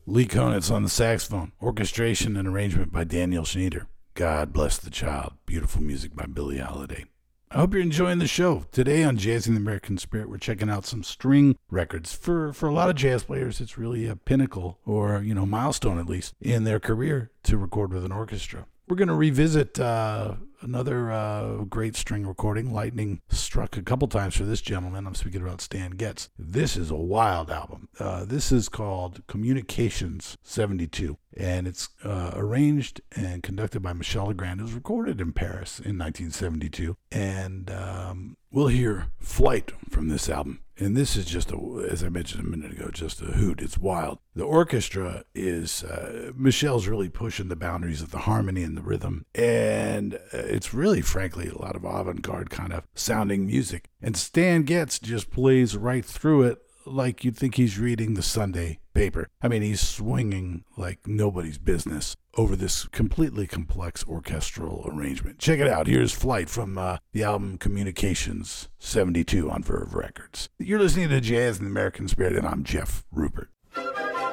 Lee Konitz on the saxophone. Orchestration and arrangement by Daniel Schneider. God Bless the Child. Beautiful music by Billie Holiday. I hope you're enjoying the show. Today on Jazzing the American Spirit, we're checking out some string records. For a lot of jazz players, it's really a pinnacle or, milestone at least in their career to record with an orchestra. We're going to revisit another great string recording. Lightning struck a couple times for this gentleman. I'm speaking about Stan Getz. This is a wild album. This is called Communications 72, and it's arranged and conducted by Michel Legrand. It was recorded in Paris in 1972, and we'll hear Flight from this album. And this is just, as I mentioned a minute ago, just a hoot. It's wild. The orchestra is, Michel's really pushing the boundaries of the harmony and the rhythm. And it's really, frankly, a lot of avant-garde kind of sounding music. And Stan Getz just plays right through it like you'd think he's reading the Sunday paper. I mean, he's swinging like nobody's business over this completely complex orchestral arrangement. Check it out. Here's Flight from the album Communications 72 on Verve Records. You're listening to Jazz in the American Spirit, and I'm Jeff Rupert.